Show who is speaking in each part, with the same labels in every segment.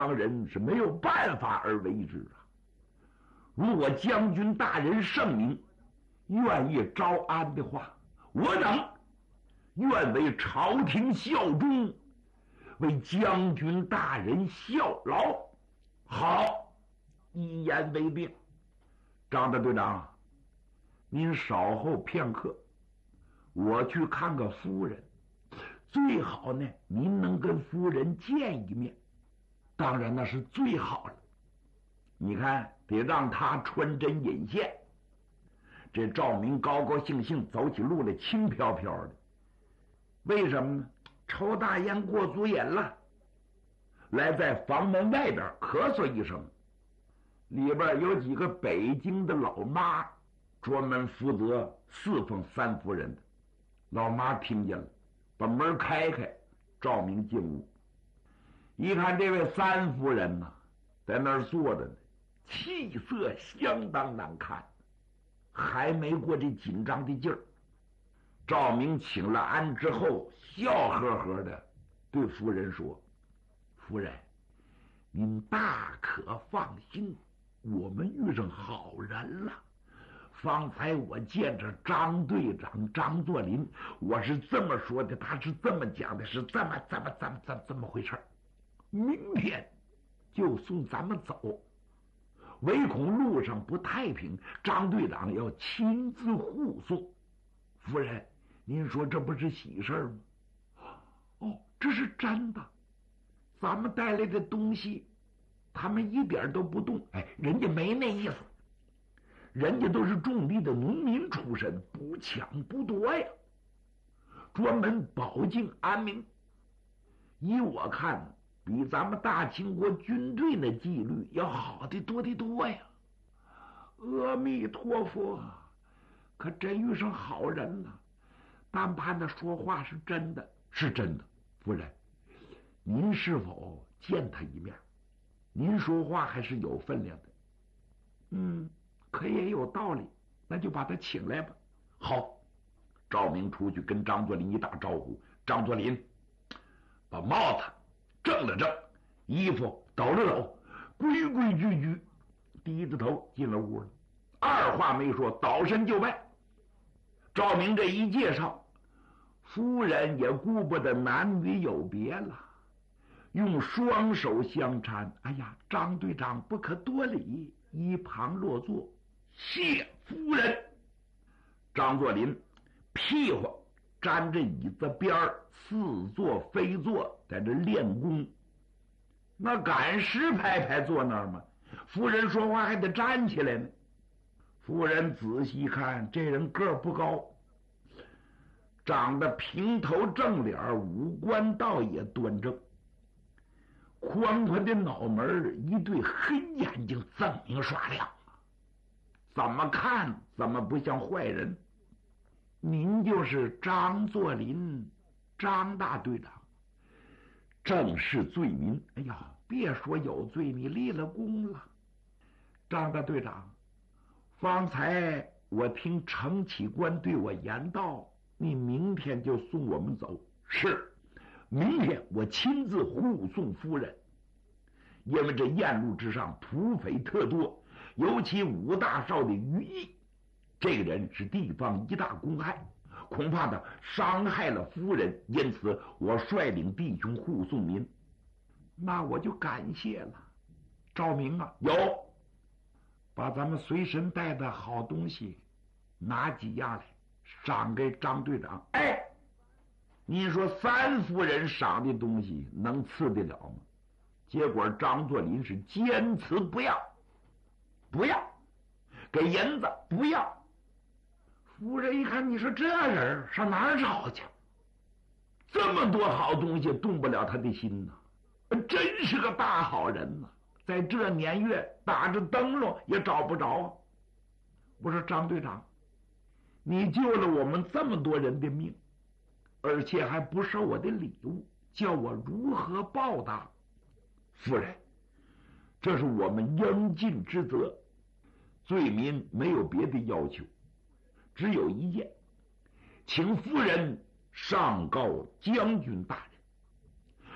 Speaker 1: 当人是没有办法而为之啊。如果将军大人圣明，愿意招安的话，我等愿为朝廷效忠，为将军大人效劳。好，一言为定。张大队长，您稍后片刻，我去看看夫人，最好呢，您能跟夫人见一面，当然那是最好了。你看，得让她穿针引线。这赵明高高兴兴走起路来，轻飘飘的。为什么呢？抽大烟过足瘾了。来在房门外边咳嗽一声，里边有几个北京的老妈，专门负责侍奉三夫人的。老妈听见了，把门开开，赵明进屋，一看这位三夫人呢，在那儿坐着呢，气色相当难看，还没过这紧张的劲儿。赵明请了安之后，笑呵呵的对夫人说：“夫人，您大可放心，我们遇上好人了。方才我见着张队长张作霖，我是这么说的，他是这么讲的，是这么回事。明天就送咱们走，唯恐路上不太平，张队长要亲自护送。夫人，您说这不是喜事吗？哦，这是真的。咱们带来的东西，他们一点都不动。哎，人家没那意思，人家都是种地的农民出身，不抢不夺呀，专门保境安民。依我看，比咱们大清国军队的纪律要好的多得多呀。阿弥陀佛，可真遇上好人了。但盼他说话是真的，是真的。夫人，您是否见他一面？您说话还是有分量的。可也有道理，那就把他请来吧。好，赵明出去跟张作霖一打招呼。张作霖把帽子正了正，衣服抖了抖，规规矩矩低着头进了屋了，二话没说，倒身就拜。赵明这一介绍，夫人也顾不得男女有别了，用双手相搀。哎呀，张队长不可多礼，一旁落座，谢夫人。张作霖屁股沾着椅子边似坐非坐，在这练功。那敢实拍拍坐那儿吗？夫人说话还得站起来呢。夫人仔细看，这人个儿不高，长得平头正脸，五官倒也端正，宽宽的脑门，一对黑眼睛锃明刷亮，怎么看怎么不像坏人。您就是张作霖，张大队长，正是罪民。哎呀，别说有罪，你立了功了。张大队长，方才我听程启官对我言道，你明天就送我们走。是，明天我亲自护送夫人。因为这雁路之上土匪特多，尤其武大少的于毅，这个人是地方一大公害，恐怕他伤害了夫人，因此我率领弟兄护送您。那我就感谢了。赵明啊，有，把咱们随身带的好东西拿几样来赏给张队长。哎，你说三夫人赏的东西能次得了吗？结果张作霖是坚持不要，不要给银子，不要。夫人一看，你说这人上哪儿找去？这么多好东西动不了他的心呢，真是个大好人呢。在这年月打着灯笼也找不着。我说张队长，你救了我们这么多人的命，而且还不收我的礼物，叫我如何报答？夫人，这是我们应尽之责。罪民没有别的要求，只有一件，请夫人上告将军大人，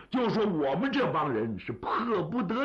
Speaker 1: 就说我们这帮人是迫不得